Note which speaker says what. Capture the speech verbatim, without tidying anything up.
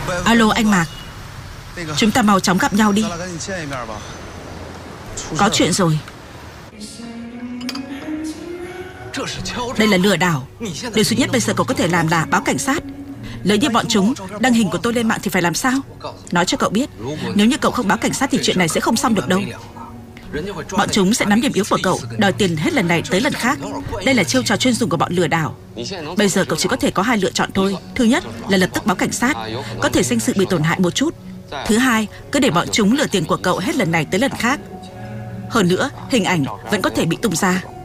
Speaker 1: Alo anh Mạc, chúng ta mau chóng gặp nhau đi. Có chuyện rồi. Đây là lừa đảo. Điều duy nhất bây giờ cậu có thể làm là báo cảnh sát. Lỡ như bọn chúng đăng hình của tôi lên mạng thì phải làm sao? Nói cho cậu biết, nếu như cậu không báo cảnh sát thì chuyện này sẽ không xong được đâu. Bọn chúng sẽ nắm điểm yếu của cậu, đòi tiền hết lần này tới lần khác. Đây là chiêu trò chuyên dùng của bọn lừa đảo. Bây giờ cậu chỉ có thể có hai lựa chọn thôi. Thứ nhất là lập tức báo cảnh sát, có thể danh dự bị tổn hại một chút. Thứ hai, cứ để bọn chúng lừa tiền của cậu hết lần này tới lần khác. Hơn nữa, hình ảnh vẫn có thể bị tung ra.